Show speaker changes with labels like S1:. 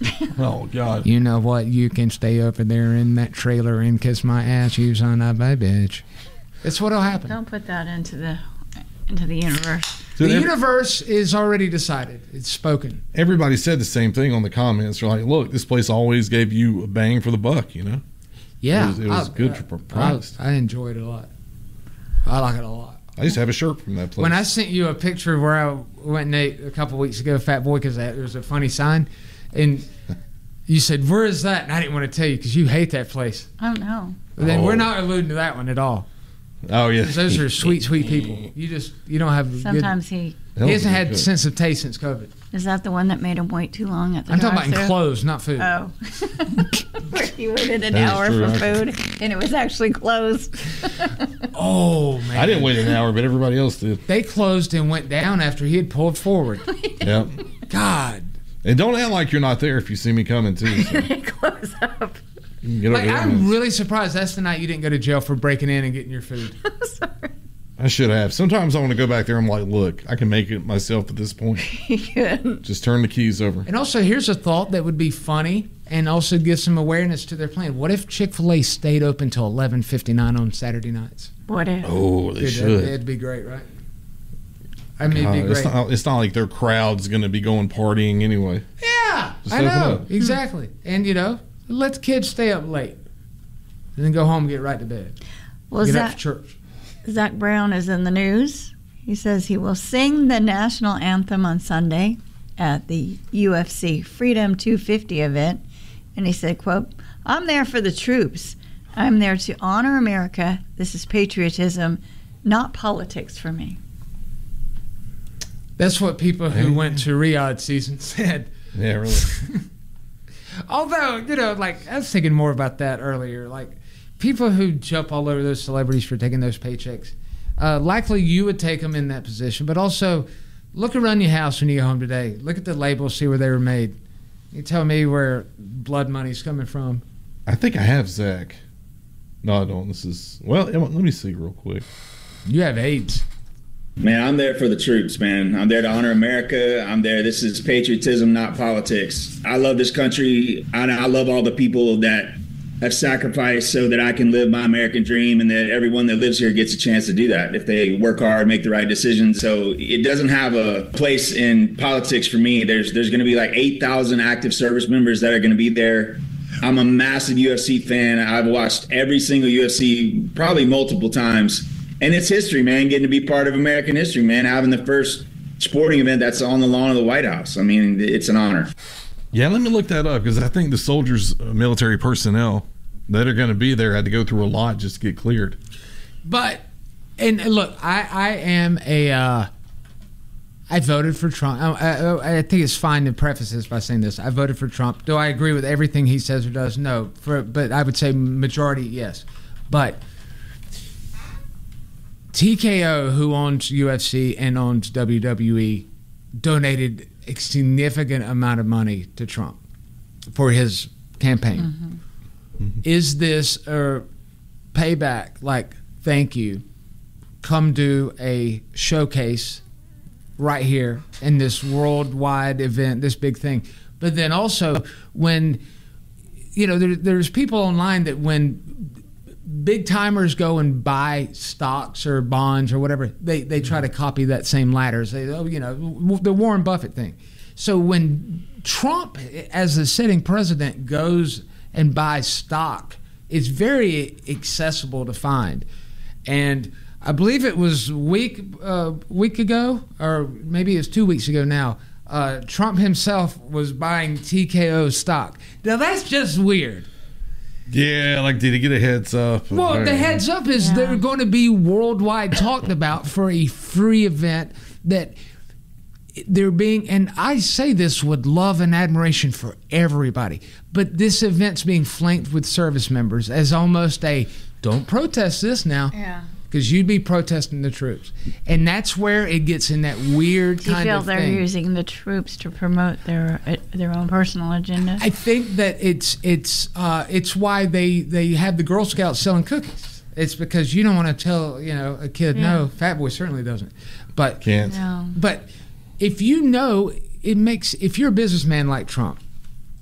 S1: Oh, God.
S2: You know what? You can stay over there in that trailer and kiss my ass, you son of a bitch. That's what'll happen.
S3: Don't put that into the universe.
S2: The universe is already decided. It's spoken.
S1: Everybody said the same thing on the comments. They're like, look, this place always gave you a bang for the buck, you know?
S2: Yeah.
S1: It was good for price.
S2: I enjoy it a lot. I like it a lot.
S1: I used to have a shirt from that place.
S2: When I sent you a picture of where I went and ate a couple weeks ago, Fat Boy, because there was a funny sign, and you said, where is that? And I didn't want to tell you because you hate that place.
S3: Oh, no.
S2: But then we're not alluding to that one at all.
S1: Oh, yeah.
S2: Those are sweet, sweet people. You don't have
S3: Sometimes
S2: he hasn't had sense of taste since COVID.
S3: Is that the one that made him wait too long at the
S2: I'm talking about in
S3: drive-thru?
S2: clothes, not food.
S3: Oh. Where he waited an hour for food, and it was actually closed.
S2: Oh, man.
S1: I didn't wait an hour, but everybody else did.
S2: They closed and went down after he had pulled forward.
S1: Yep.
S2: God.
S1: And don't act like you're not there if you see me coming, too. So.
S3: Close up.
S2: I'm really surprised that's the night you didn't go to jail for breaking in and getting your food.
S3: I'm sorry.
S1: I should have. Sometimes I want to go back there. I'm like, look, I can make it myself at this point.
S3: Yeah.
S1: Just turn the keys over.
S2: And also, here's a thought that would be funny and also give some awareness to their plan. What if Chick-fil-A stayed open till 11:59 on Saturday nights?
S3: What if?
S1: Oh, they should.
S2: It'd be great, right? I mean, it'd be great.
S1: It's not like their crowd's going to be going partying anyway.
S2: Yeah,
S1: Just
S2: I
S1: open
S2: know.
S1: up.
S2: Exactly. And, let the kids stay up late. And then go home and get right to bed.
S3: Well,
S2: get up for church.
S3: Zach Brown is in the news. He says he will sing the national anthem on Sunday at the UFC Freedom 250 event. And he said, quote, I'm there for the troops. I'm there to honor America. This is patriotism, not politics for me.
S2: That's what people who went to Riyadh season said.
S1: Yeah, really.
S2: Although, I was thinking more about that earlier. Like, people who jump all over those celebrities for taking those paychecks, likely you would take them in that position. But also, look around your house when you go home today. Look at the labels, see where they were made. You tell me where blood money's coming from.
S1: I think I have Zach. No, I don't. Let me see real quick.
S2: You have AIDS.
S4: Man, I'm there for the troops, man. I'm there to honor America. I'm there. This is patriotism, not politics. I love this country. I love all the people that have sacrificed so that I can live my American dream, and that everyone that lives here gets a chance to do that if they work hard, make the right decisions. So it doesn't have a place in politics for me. There's going to be like 8,000 active service members that are going to be there. I'm a massive UFC fan. I've watched every single UFC probably multiple times. And it's history, man, getting to be part of American history, man, having the first sporting event that's on the lawn of the White House. I mean, it's an honor.
S1: Yeah, let me look that up, because I think the soldiers, military personnel that are going to be there had to go through a lot just to get cleared.
S2: But, and look, I voted for Trump. I think it's fine to preface this by saying this. I voted for Trump. Do I agree with everything he says or does? No. But I would say majority, yes. But TKO, who owns UFC and owns WWE, donated a significant amount of money to Trump for his campaign. Mm-hmm. Mm-hmm. Is this a payback? Like, thank you. Come do a showcase right here in this worldwide event, this big thing. But then also, when, there's people online that when big timers go and buy stocks or bonds or whatever, they try to copy that same ladder. Say, the Warren Buffett thing. So when Trump, as the sitting president, goes and buys stock, it's very accessible to find. And I believe it was a week ago, or maybe it's 2 weeks ago now, Trump himself was buying TKO stock. Now that's just weird.
S1: Yeah, like, did he get a heads up?
S2: Well, the heads up is they're going to be worldwide talked about for a free event that they're being, and I say this with love and admiration for everybody, but this event's being flanked with service members as almost a, don't protest this now.
S3: Yeah.
S2: Because you'd be protesting the troops. And that's where it gets in that weird kind of thing.
S3: Do you feel they're using the troops to promote their own personal agenda?
S2: I think that it's why they have the Girl Scouts selling cookies. It's because you don't want to tell a kid no. Fat Boy certainly doesn't. But
S1: can't.
S3: No.
S2: But if if you're a businessman like Trump,